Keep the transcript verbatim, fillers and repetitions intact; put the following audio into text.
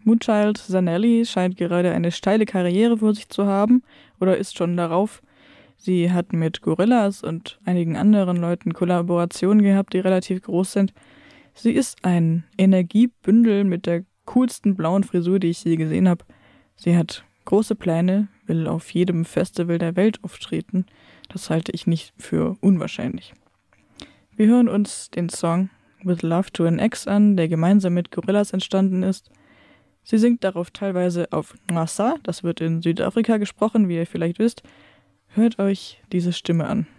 Moonchild Zanelli scheint gerade eine steile Karriere vor sich zu haben oder ist schon darauf. Sie hat mit Gorillaz und einigen anderen Leuten Kollaborationen gehabt, die relativ groß sind. Sie ist ein Energiebündel mit der coolsten blauen Frisur, die ich je gesehen habe. Sie hat große Pläne, will auf jedem Festival der Welt auftreten. Das halte ich nicht für unwahrscheinlich. Wir hören uns den Song With Love to an Ex an, der gemeinsam mit Gorillaz entstanden ist. Sie singt darauf teilweise auf Nwassa, das wird in Südafrika gesprochen, wie ihr vielleicht wisst. Hört euch diese Stimme an.